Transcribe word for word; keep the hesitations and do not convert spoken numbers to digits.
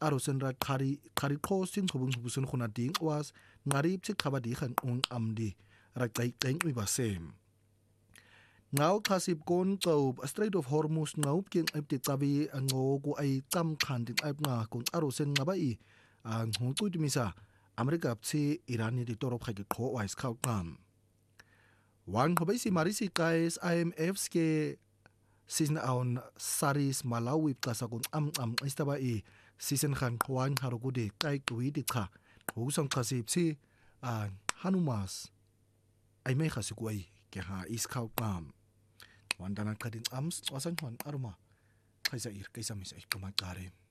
arosen ra khari khari khosing khobung busun khuna ding was ngarip chi khabadi khan ung amdi ra kai kai ui basem ngau khasip kon chob Strait of Hormuz ngau king apti chabi ango ku ai cham khan ding ap nga kun arosen ngabai ang hungtu dimisa America chi Iran ni torop khagi kho wise khau kam wan khobai si marisi kais I M F ke season on saris Malawi kasakun am am istaba i season khan khwan harugude kai kui di kha husang khasip si an hanumas ai mai khasikuai ke ha is khau kam wan dana khadin ams wasan hon aruma khaisa ir kaisa mis ai kama kare